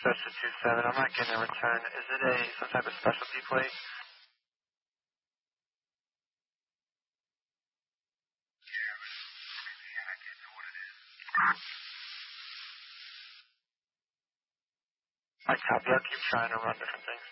That's the 2-7. I'm not getting a return. Is it some type of specialty plate? I copy. I'll keep trying to run different things.